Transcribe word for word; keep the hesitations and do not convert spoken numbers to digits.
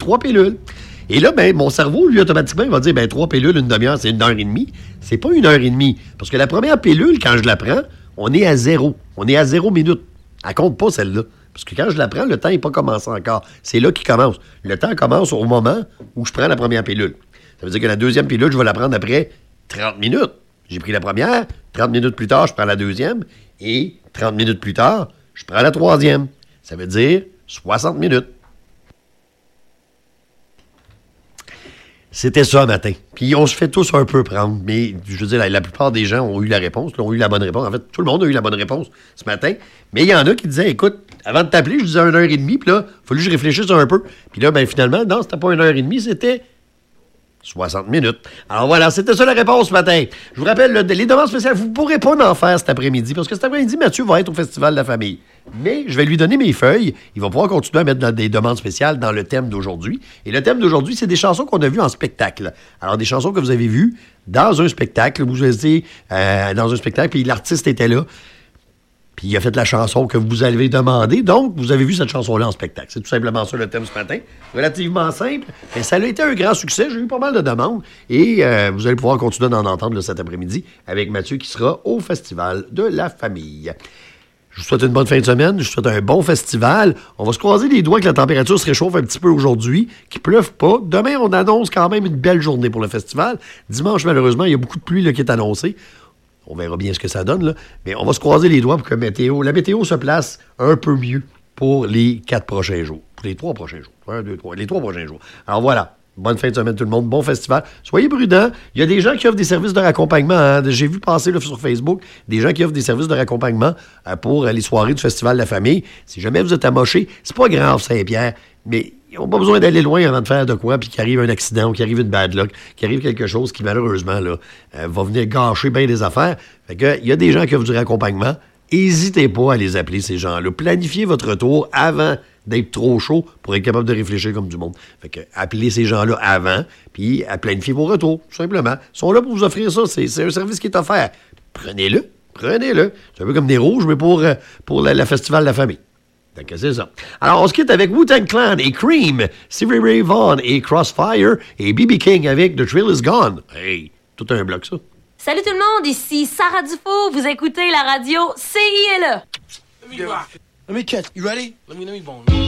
trois pilules. Et là, ben, mon cerveau, lui, automatiquement, il va dire, ben, trois pilules, une demi-heure, c'est une heure et demie. C'est pas une heure et demie. Parce que la première pilule, quand je la prends, on est à zéro. On est à zéro minute. Elle compte pas, celle-là. Parce que quand je la prends, le temps n'est pas commencé encore. C'est là qu'il commence. Le temps commence au moment où je prends la première pilule. Ça veut dire que la deuxième pilule, je vais la prendre après trente minutes. J'ai pris la première, trente minutes plus tard, je prends la deuxième, et trente minutes plus tard, je prends la troisième. Ça veut dire soixante minutes. C'était ça, matin. Puis on se fait tous un peu prendre, mais je veux dire, la, la plupart des gens ont eu la réponse, là, ont eu la bonne réponse. En fait, tout le monde a eu la bonne réponse ce matin. Mais il y en a qui disaient, écoute, avant de t'appeler, je disais une heure et demie, puis là, il a fallu que je réfléchisse un peu. Puis là, ben finalement, non, c'était pas une heure et demie, c'était soixante minutes. Alors voilà, c'était ça la réponse ce matin. Je vous rappelle, le, les demandes spéciales, vous ne pourrez pas en faire cet après-midi, parce que cet après-midi, Mathieu va être au Festival de la famille. Mais je vais lui donner mes feuilles. Il va pouvoir continuer à mettre dans des demandes spéciales dans le thème d'aujourd'hui. Et le thème d'aujourd'hui, c'est des chansons qu'on a vues en spectacle. Alors, des chansons que vous avez vues dans un spectacle. Vous avez euh, dans un spectacle, puis l'artiste était là. Puis il a fait la chanson que vous avez demandé. Donc, vous avez vu cette chanson-là en spectacle. C'est tout simplement ça le thème ce matin. Relativement simple. Mais ça a été un grand succès. J'ai eu pas mal de demandes. Et euh, vous allez pouvoir continuer d'en entendre là, cet après-midi avec Mathieu qui sera au Festival de la famille. Je vous souhaite une bonne fin de semaine. Je vous souhaite un bon festival. On va se croiser les doigts que la température se réchauffe un petit peu aujourd'hui, qu'il ne pleuve pas. Demain, on annonce quand même une belle journée pour le festival. Dimanche, malheureusement, il y a beaucoup de pluie là, qui est annoncée. On verra bien ce que ça donne, là. Mais on va se croiser les doigts pour que météo, la météo se place un peu mieux pour les quatre prochains jours. Pour les trois prochains jours. Un, deux, trois. Les trois prochains jours. Alors voilà. Bonne fin de semaine tout le monde. Bon festival. Soyez prudents. Il y a des gens qui offrent des services de raccompagnement. Hein. J'ai vu passer là, sur Facebook des gens qui offrent des services de raccompagnement euh, pour euh, les soirées du Festival de la famille. Si jamais vous êtes amoché, c'est pas grave, Saint-Pierre, mais ils n'ont pas besoin d'aller loin avant de faire de quoi, puis qu'il arrive un accident ou qu'il arrive une bad luck, qu'il arrive quelque chose qui, malheureusement, là, euh, va venir gâcher bien des affaires. Fait que, il y a des gens qui offrent du raccompagnement. N'hésitez pas à les appeler, ces gens-là. Planifiez votre retour avant d'être trop chaud pour être capable de réfléchir comme du monde. Fait que, appelez ces gens-là avant, puis planifiez vos retours, tout simplement. Ils sont là pour vous offrir ça. C'est, c'est un service qui est offert. Prenez-le. Prenez-le. C'est un peu comme des rouges, mais pour, pour la, la Festival de la famille. Fait que c'est ça. Alors, on se quitte avec Wu-Tang Clan et Cream, Stevie Ray Vaughan et Crossfire et B B King avec The Thrill Is Gone. Hey, tout un bloc, ça. Salut tout le monde, ici Sarah Dufour. Vous écoutez la radio C I L E. Let me catch. You ready? Let me let me bone.